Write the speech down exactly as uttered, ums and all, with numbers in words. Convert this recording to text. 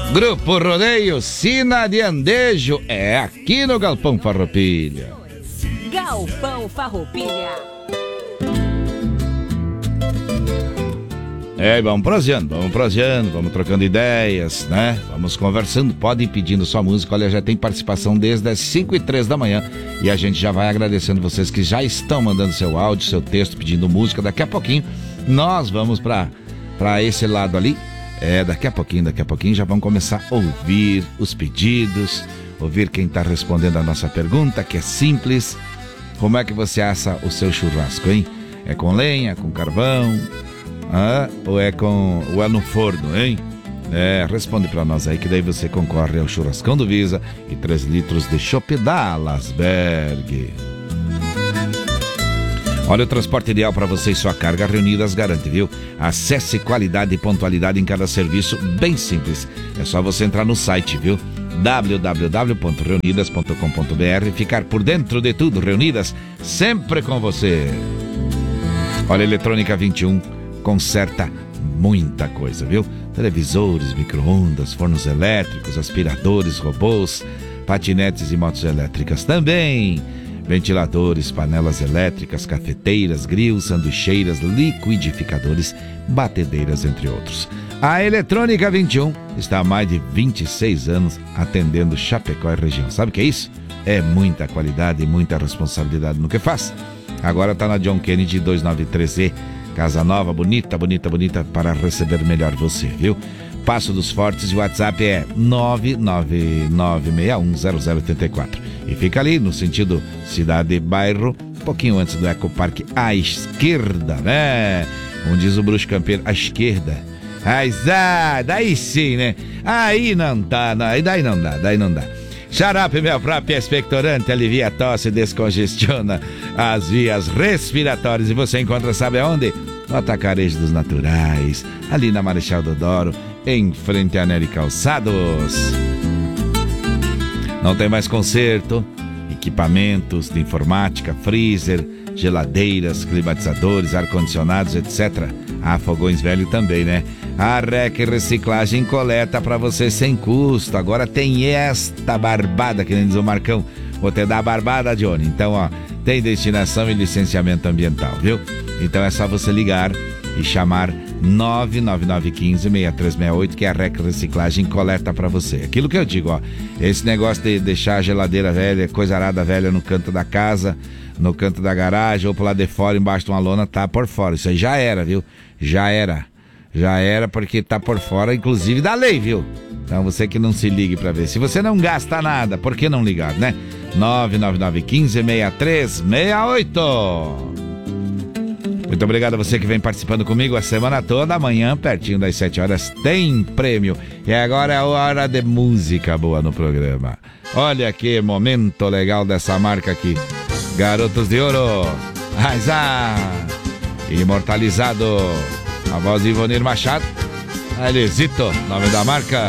Grupo Rodeio, Sina de Andejo, é aqui no Galpão Farroupilha. Galpão Farroupilha. É, vamos proseando, vamos proseando, vamos trocando ideias, né? Vamos conversando, pode ir pedindo sua música. Olha, já tem participação desde as cinco e três da manhã. E a gente já vai agradecendo vocês que já estão mandando seu áudio, seu texto, pedindo música. Daqui a pouquinho nós vamos para para esse lado ali. É, daqui a pouquinho, daqui a pouquinho já vamos começar a ouvir os pedidos, ouvir quem está respondendo a nossa pergunta, que é simples. Como é que você assa o seu churrasco, hein? É com lenha, com carvão? Ah, ou é com ou é no forno, hein? É, responde pra nós aí que daí você concorre ao churrascão do Visa e três litros de chopp da Lasberg. Olha, o transporte ideal para você e sua carga Reunidas garante, viu? Acesse qualidade e pontualidade em cada serviço, bem simples. É só você entrar no site, viu? w w w ponto reunidas ponto com ponto b r e ficar por dentro de tudo. Reunidas, sempre com você. Olha, Eletrônica vinte e um conserta muita coisa, viu? Televisores, micro-ondas, fornos elétricos, aspiradores, robôs, patinetes e motos elétricas também. Ventiladores, panelas elétricas, cafeteiras, grilos, sanduicheiras, liquidificadores, batedeiras, entre outros. A Eletrônica vinte e um está há mais de vinte e seis anos atendendo Chapecó e região. Sabe o que é isso? É muita qualidade e muita responsabilidade no que faz. Agora está na John Kennedy duzentos e noventa e três E. Casa nova, bonita, bonita, bonita, para receber melhor você, viu? Passo dos Fortes e o WhatsApp é nove nove nove seis um zero zero oito quatro. E fica ali no sentido cidade-bairro, um pouquinho antes do Ecoparque, à esquerda, né? Como diz o bruxo campeiro, à esquerda. Mas, ah, daí sim, né? Aí não tá, não, daí não dá, daí não dá. Xarope Mel Próprio expectorante, alivia a tosse e descongestiona as vias respiratórias. E você encontra, sabe aonde? No Atacarejo dos Naturais, ali na Marechal Deodoro, em frente a Nery Calçados. Não tem mais conserto, equipamentos de informática, freezer, geladeiras, climatizadores, ar-condicionados, etcétera. Ah, fogões velho também, né? A Rec Reciclagem coleta para você sem custo. Agora tem esta barbada, que nem diz o Marcão. Vou te dar a barbada, Johnny. Então, ó, tem destinação e licenciamento ambiental, viu? Então é só você ligar e chamar nove nove nove um cinco seis três seis oito que a Rec Reciclagem coleta para você. Aquilo que eu digo, ó, esse negócio de deixar a geladeira velha, coisa arada velha no canto da casa, no canto da garagem ou pro lado de fora, embaixo de uma lona, tá por fora. Isso aí já era, viu? Já era. Já era, porque tá por fora, inclusive, da lei, viu? Então você que não se ligue pra ver. Se você não gasta nada, por que não ligar, né? nove nove nove um cinco seis três seis oito. Muito obrigado a você que vem participando comigo a semana toda. Amanhã, pertinho das sete horas, tem prêmio. E agora é a hora de música boa no programa. Olha que momento legal dessa marca aqui. Garotos de Ouro. Aizá. Imortalizado. A voz de Ivonir Machado. Elesito, nome da marca.